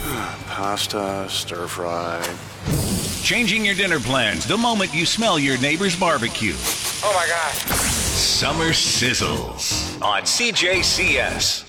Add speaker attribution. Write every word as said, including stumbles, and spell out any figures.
Speaker 1: Pasta, stir fry.
Speaker 2: Changing your dinner plans the moment you smell your neighbor's barbecue.
Speaker 3: Oh my God.
Speaker 2: Summer Sizzles on C J C S.